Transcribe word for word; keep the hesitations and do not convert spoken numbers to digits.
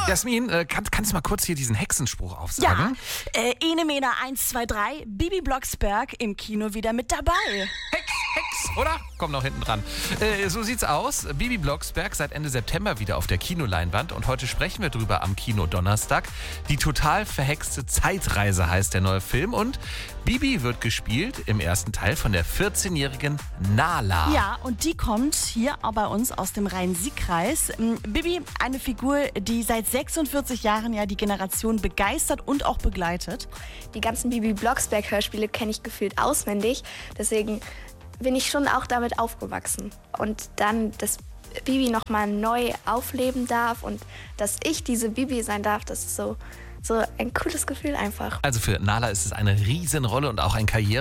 Jasmin, äh, kann, kannst du mal kurz hier diesen Hexenspruch aufsagen? Ja, äh, Ene Mene eins, zwei, drei, Bibi Blocksberg im Kino wieder mit dabei. Hex, Hex, oder? Komm noch hinten dran. Äh, so sieht's aus. Bibi Blocksberg seit Ende September wieder auf der Kinoleinwand und heute sprechen wir drüber am Kino Donnerstag. Die total verhexte Zeitreise heißt der neue Film und Bibi wird gespielt im ersten Teil von der vierzehnjährigen Nala. Ja, und die kommt hier auch bei uns aus dem Rhein-Sieg-Kreis. Ähm, Bibi, eine Figur, die seit sechsundvierzig Jahren ja die Generation begeistert und auch begleitet. Die ganzen Bibi Blocksberg-Hörspiele kenne ich gefühlt auswendig. Deswegen bin ich schon auch damit aufgewachsen. Und dann, dass Bibi nochmal neu aufleben darf und dass ich diese Bibi sein darf, das ist so, so ein cooles Gefühl einfach. Also für Nala ist es eine Riesenrolle und auch ein Karriere.